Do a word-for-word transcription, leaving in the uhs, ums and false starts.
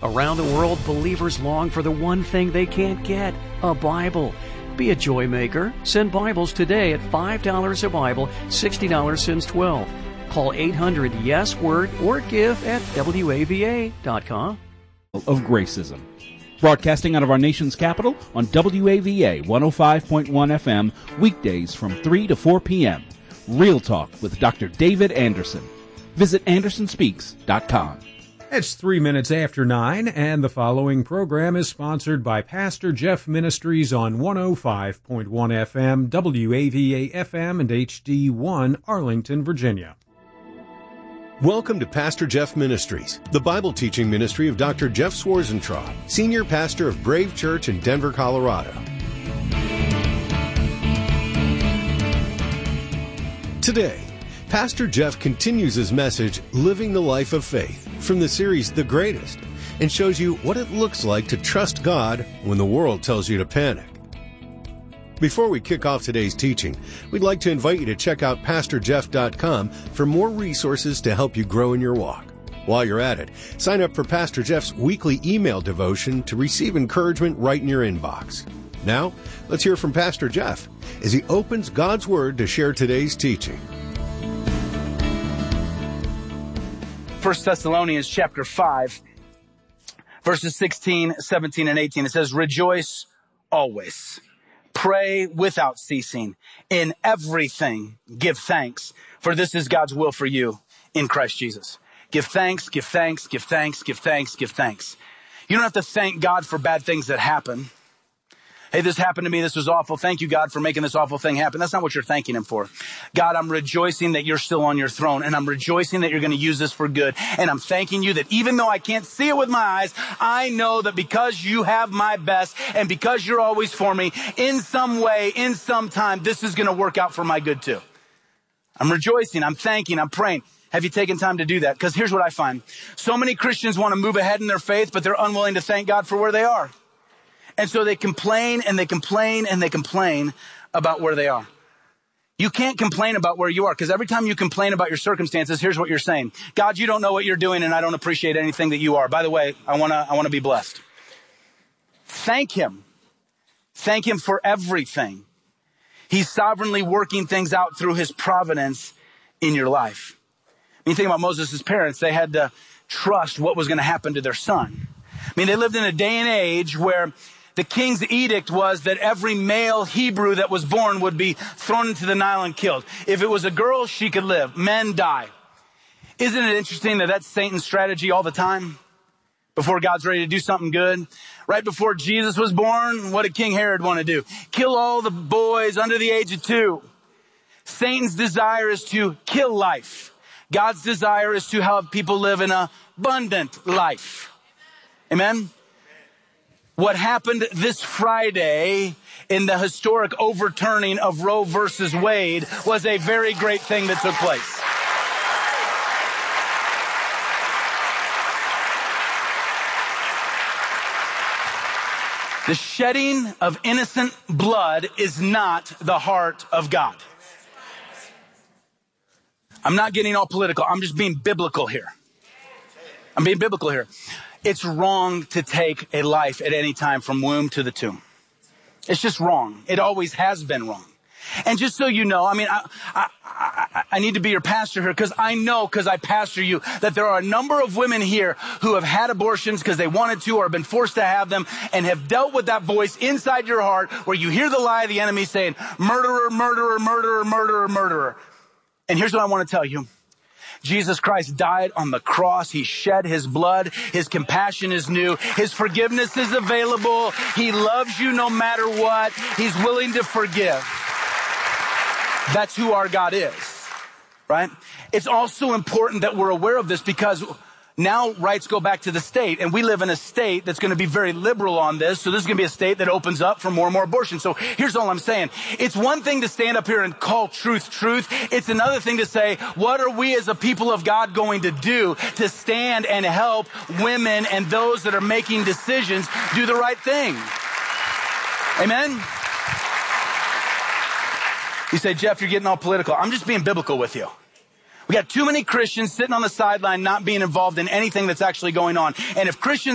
Around the world, believers long for the one thing they can't get, a Bible. Be a joy maker. Send Bibles today at five dollars a Bible, sixty dollars since twelve. Call eight hundred yes word or give at W A V A dot com. Of Gracism. Broadcasting out of our nation's capital on W A V A one oh five point one F M, weekdays from three to four p.m. Real Talk with Doctor David Anderson. Visit anderson speaks dot com. It's three minutes after nine, and the following program is sponsored by Pastor Jeff Ministries on one oh five point one F M, W A V A F M, and H D one, Arlington, Virginia. Welcome to Pastor Jeff Ministries, the Bible teaching ministry of Doctor Jeff Schwarzentraub, Senior Pastor of Brave Church in Denver, Colorado. Today, Pastor Jeff continues his message, Living the Life of Faith, from the series The Greatest, and shows you what it looks like to trust God when the world tells you to panic. Before we kick off today's teaching, we'd like to invite you to check out pastor jeff dot com for more resources to help you grow in your walk. While you're at it, sign up for Pastor Jeff's weekly email devotion to receive encouragement right in your inbox. Now, let's hear from Pastor Jeff as he opens God's Word to share today's teaching. First Thessalonians chapter five, verses sixteen, seventeen, and eighteen. It says, rejoice always. Pray without ceasing. In everything, give thanks, for this is God's will for you in Christ Jesus. Give thanks, give thanks, give thanks, give thanks, give thanks. You don't have to thank God for bad things that happen. Hey, this happened to me. This was awful. Thank you, God, for making this awful thing happen. That's not what you're thanking him for. God, I'm rejoicing that you're still on your throne, and I'm rejoicing that you're going to use this for good. And I'm thanking you that even though I can't see it with my eyes, I know that because you have my best and because you're always for me, in some way, in some time, this is going to work out for my good too. I'm rejoicing. I'm thanking. I'm praying. Have you taken time to do that? Because here's what I find. So many Christians want to move ahead in their faith, but they're unwilling to thank God for where they are. And so they complain and they complain and they complain about where they are. You can't complain about where you are, because every time you complain about your circumstances, here's what you're saying. God, you don't know what you're doing, and I don't appreciate anything that you are. By the way, I want to I want to be blessed. Thank him. Thank him for everything. He's sovereignly working things out through his providence in your life. When you think about Moses' parents, they had to trust what was going to happen to their son. I mean, they lived in a day and age where the king's edict was that every male Hebrew that was born would be thrown into the Nile and killed. If it was a girl, she could live. Men die. Isn't it interesting that that's Satan's strategy all the time? Before God's ready to do something good. Right before Jesus was born, what did King Herod want to do? Kill all the boys under the age of two. Satan's desire is to kill life. God's desire is to have people live an abundant life. Amen? What happened this Friday in the historic overturning of Roe versus Wade was a very great thing that took place. The shedding of innocent blood is not the heart of God. I'm not getting all political. I'm just being biblical here. I'm being biblical here. It's wrong to take a life at any time from womb to the tomb. It's just wrong. It always has been wrong. And just so you know, I mean, I, I, I, I need to be your pastor here because I know, because I pastor you, that there are a number of women here who have had abortions because they wanted to or have been forced to have them and have dealt with that voice inside your heart where you hear the lie of the enemy saying, murderer, murderer, murderer, murderer, murderer. And here's what I want to tell you. Jesus Christ died on the cross. He shed his blood. His compassion is new. His forgiveness is available. He loves you no matter what. He's willing to forgive. That's who our God is, right? It's also important that we're aware of this because now rights go back to the state, and we live in a state that's going to be very liberal on this. So this is going to be a state that opens up for more and more abortion. So here's all I'm saying. It's one thing to stand up here and call truth truth. It's another thing to say, what are we as a people of God going to do to stand and help women and those that are making decisions do the right thing? Amen? You say, Jeff, you're getting all political. I'm just being biblical with you. We got too many Christians sitting on the sideline not being involved in anything that's actually going on. And if Christians